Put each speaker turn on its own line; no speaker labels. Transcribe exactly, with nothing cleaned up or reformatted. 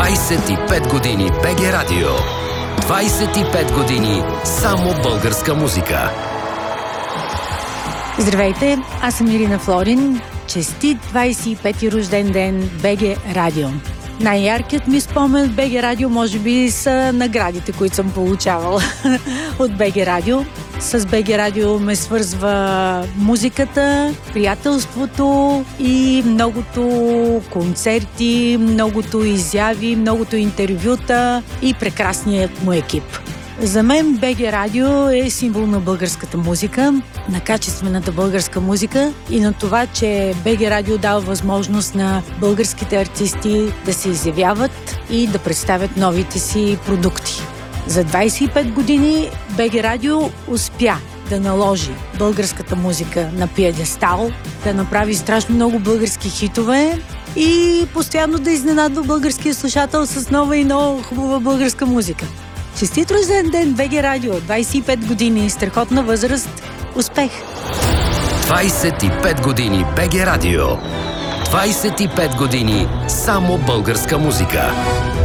двайсет и пет години БГ Радио. двайсет и пет години само българска музика.
Здравейте, аз съм Ирина Флорин. Честит двайсет и пети рожден ден БГ Радио. Най-яркият ми спомен от БГ Радио може би са наградите, които съм получавала от БГ Радио. С БГ Радио ме свързва музиката, приятелството и многото концерти, многото изяви, многото интервюта и прекрасният му екип. За мен БГ Радио е символ на българската музика, на качествената българска музика и на това, че БГ Радио дава възможност на българските артисти да се изявяват и да представят новите си продукти. За двайсет и пет години БГ Радио успя да наложи българската музика на пиедестал, да направи страшно много български хитове и постоянно да изненадва българския слушател с нова и нова хубава българска музика. Честит рожден ден, БГ Радио! двайсет и пет години, страхотна възраст, успех!
двайсет и пет години БГ Радио. двайсет и пет години само българска музика.